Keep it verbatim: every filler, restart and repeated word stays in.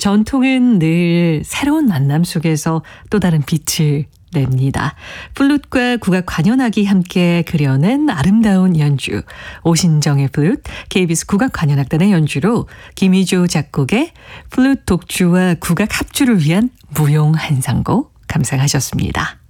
전통은 늘 새로운 만남 속에서 또 다른 빛을 냅니다. 플룻과 국악 관현악이 함께 그려낸 아름다운 연주. 오신정의 플룻, 케이비에스 국악관현악단의 연주로 김희조 작곡의 플룻 독주와 국악 합주를 위한 무용한상곡 감상하셨습니다.